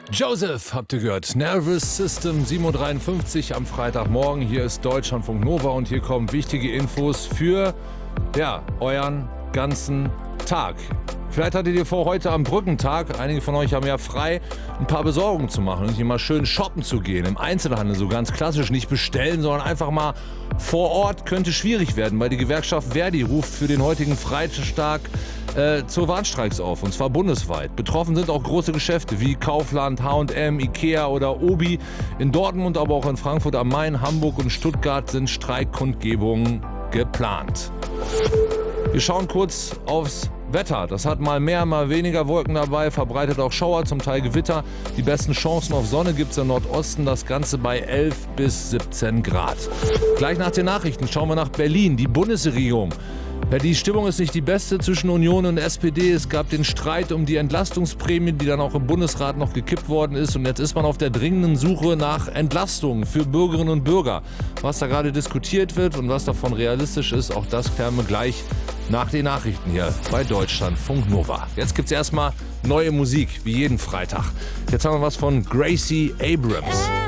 Joseph, habt ihr gehört? Nervous System 7.53 Uhr am Freitagmorgen. Hier ist Deutschlandfunk Nova und hier kommen wichtige Infos für, euren ganzen Tag. Vielleicht hattet ihr vor, heute am Brückentag, einige von euch haben ja frei, ein paar Besorgungen zu machen und hier mal schön shoppen zu gehen. Im Einzelhandel, so ganz klassisch, nicht bestellen, sondern einfach mal vor Ort. Könnte schwierig werden, weil die Gewerkschaft Verdi ruft für den heutigen Freitag zur Warnstreiks auf, und zwar bundesweit. Betroffen sind auch große Geschäfte wie Kaufland, H&M, Ikea oder Obi. In Dortmund, aber auch in Frankfurt am Main, Hamburg und Stuttgart sind Streikkundgebungen geplant. Wir schauen kurz aufs Wetter. Das hat mal mehr, mal weniger Wolken dabei, verbreitet auch Schauer, zum Teil Gewitter. Die besten Chancen auf Sonne gibt es im Nordosten, das Ganze bei 11 bis 17 Grad. Gleich nach den Nachrichten schauen wir nach Berlin, die Bundesregierung. Die Stimmung ist nicht die beste zwischen Union und SPD. Es gab den Streit um die Entlastungsprämie, die dann auch im Bundesrat noch gekippt worden ist. Und jetzt ist man auf der dringenden Suche nach Entlastungen für Bürgerinnen und Bürger. Was da gerade diskutiert wird und was davon realistisch ist, auch das klären wir gleich nach den Nachrichten hier bei Deutschlandfunk Nova. Jetzt gibt's erstmal neue Musik, wie jeden Freitag. Jetzt haben wir was von Gracie Abrams.